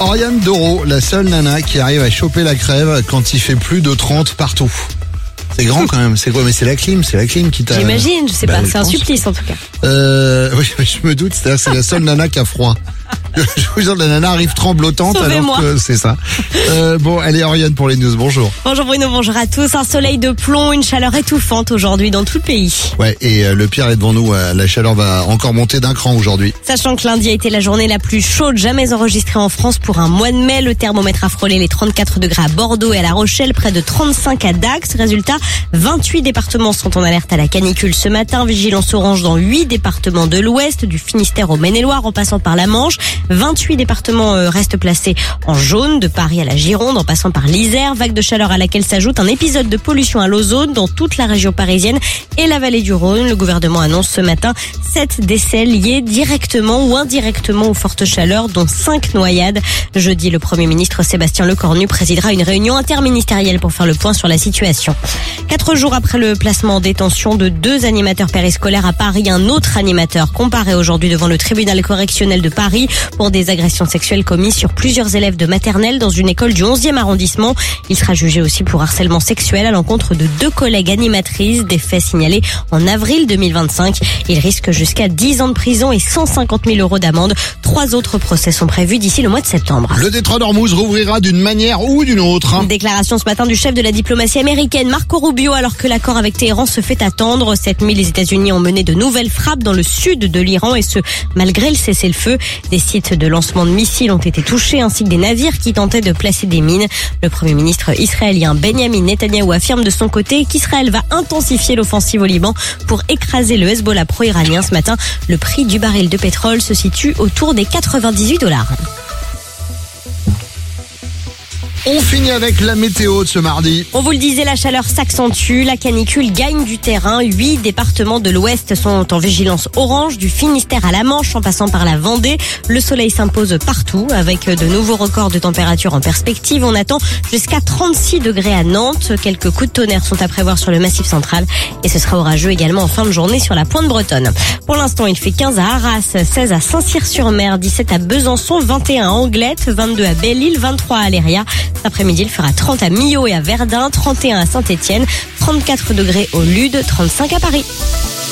Oriane Doro, la seule nana qui arrive à choper la crève quand il fait plus de 30 partout. C'est grand quand même, c'est quoi? Mais c'est la clim qui t'a... J'imagine, je sais pas, c'est un supplice en tout cas. Oui, je me doute, c'est la seule nana qui a froid. Je vous jure, la nana arrive tremblotante. Sauvez-moi. Alors que c'est ça. Bon, allez Oriane pour les news, bonjour. Bonjour Bruno, bonjour à tous. Un soleil de plomb, une chaleur étouffante aujourd'hui dans tout le pays. Ouais, et le pire est devant nous, la chaleur va encore monter d'un cran aujourd'hui. Sachant que lundi a été la journée la plus chaude jamais enregistrée en France pour un mois de mai. Le thermomètre a frôlé les 34 degrés à Bordeaux et à La Rochelle, près de 35 à Dax. Résultat, 28 départements sont en alerte à la canicule ce matin. Vigilance orange dans 8 départements de l'Ouest, du Finistère au Maine-et-Loire en passant par la Manche. 28 départements restent placés en jaune, de Paris à la Gironde en passant par l'Isère. Vague de chaleur à laquelle s'ajoute un épisode de pollution à l'ozone dans toute la région parisienne et la vallée du Rhône. Le gouvernement annonce ce matin 7 décès liés directement ou indirectement aux fortes chaleurs, dont 5 noyades. Jeudi, le Premier ministre Sébastien Lecornu présidera une réunion interministérielle pour faire le point sur la situation. 4 jours après le placement en détention de 2 animateurs périscolaires à Paris, un autre animateur comparaît aujourd'hui devant le tribunal correctionnel de Paris pour des agressions sexuelles commises sur plusieurs élèves de maternelle dans une école du 11e arrondissement. Il sera jugé aussi pour harcèlement sexuel à l'encontre de 2 collègues animatrices, des faits signalés en avril 2025. Il risque jusqu'à 10 ans de prison et 150 000 euros d'amende. 3 autres procès sont prévus d'ici le mois de septembre. Le détroit d'Ormuz rouvrira d'une manière ou d'une autre. Déclaration ce matin du chef de la diplomatie américaine, Marco Rubio, alors que l'accord avec Téhéran se fait attendre. Cette nuit, les États-Unis ont mené de nouvelles frappes dans le sud de l'Iran et ce, malgré le cessez-le-feu. Des sites de lancement de missiles ont été touchés ainsi que des navires qui tentaient de placer des mines. Le Premier ministre israélien Benjamin Netanyahou affirme de son côté qu'Israël va intensifier l'offensive au Liban pour écraser le Hezbollah pro-iranien. Ce matin, le prix du baril de pétrole se situe autour des $98. On finit avec la météo de ce mardi. On vous le disait, la chaleur s'accentue, la canicule gagne du terrain. 8 départements de l'Ouest sont en vigilance orange, du Finistère à la Manche en passant par la Vendée. Le soleil s'impose partout avec de nouveaux records de température en perspective. On attend jusqu'à 36 degrés à Nantes. Quelques coups de tonnerre sont à prévoir sur le Massif central et ce sera orageux également en fin de journée sur la pointe bretonne. Pour l'instant, il fait 15 à Arras, 16 à Saint-Cyr-sur-Mer, 17 à Besançon, 21 à Anglette, 22 à Belle-Île, 23 à Léria. Cet après-midi, il fera 30 à Millau et à Verdun, 31 à Saint-Étienne, 34 degrés au Lude, 35 à Paris.